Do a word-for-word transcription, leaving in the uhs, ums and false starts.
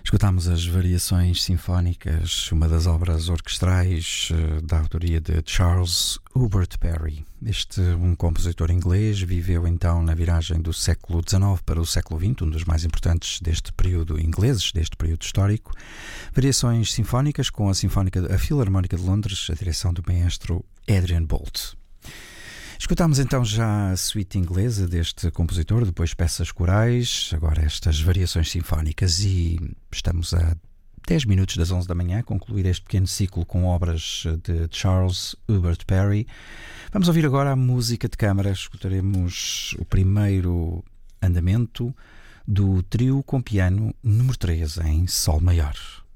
Escutámos as Variações Sinfónicas, uma das obras orquestrais uh, da autoria de Charles Hubert Parry. Este, um compositor inglês, viveu então na viragem do século dezenove para o século vinte, um dos mais importantes deste período ingleses, deste período histórico. Variações Sinfónicas com a, Sinfónica, a Filarmónica de Londres, a direção do maestro Adrian Boult. Escutámos então já a suíte inglesa deste compositor, depois peças corais, agora estas variações sinfónicas, e estamos a dez minutos das onze da manhã a concluir este pequeno ciclo com obras de Charles Hubert Parry. Vamos ouvir agora a música de câmara. Escutaremos o primeiro andamento do trio com piano número três em Sol maior.